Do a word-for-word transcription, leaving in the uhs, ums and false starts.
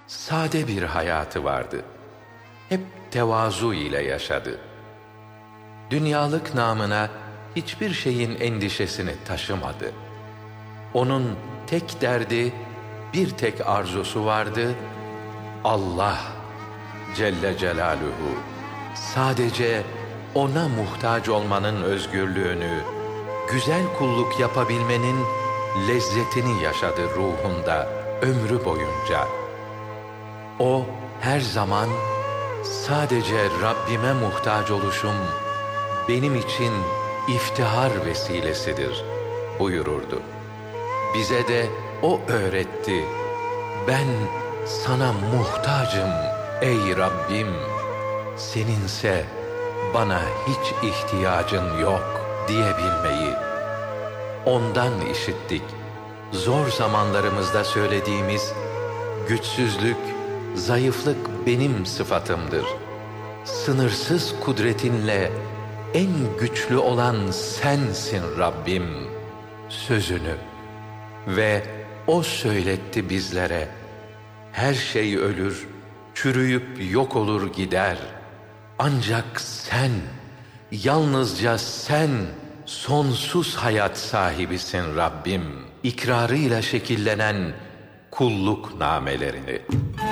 sade bir hayatı vardı. Hep tevazu ile yaşadı. Dünyalık namına hiçbir şeyin endişesini taşımadı. Onun tek derdi, bir tek arzusu vardı: Allah Celle Celaluhu. Sadece ona muhtaç olmanın özgürlüğünü, güzel kulluk yapabilmenin lezzetini yaşadı ruhunda ömrü boyunca. O her zaman sadece Rabbime muhtaç oluşum benim için iftihar vesilesidir buyururdu. Bize de o öğretti: ben sana muhtacım ey Rabbim, seninse bana hiç ihtiyacın yok diyebilmeyi. Ondan işittik, zor zamanlarımızda söylediğimiz: güçsüzlük, zayıflık benim sıfatımdır. Sınırsız kudretinle en güçlü olan sensin Rabbim sözünü. Ve o söyletti bizlere: her şey ölür, çürüyüp yok olur gider. Ancak sen, yalnızca sen sonsuz hayat sahibisin Rabbim. İkrarıyla şekillenen kulluk namelerini.